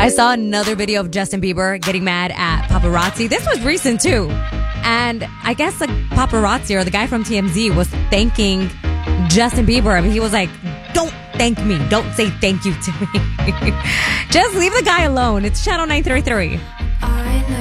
I saw another video of Justin Bieber getting mad at paparazzi. This was recent too. And I guess the paparazzi or the guy from TMZ was thanking Justin Bieber. I mean, he was like, don't thank me. Don't say thank you to me. Just leave the guy alone. It's Channel 933.